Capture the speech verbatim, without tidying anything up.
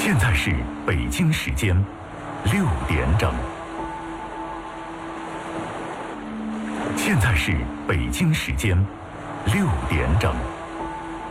现在是北京时间六点整。现在是北京时间六点整。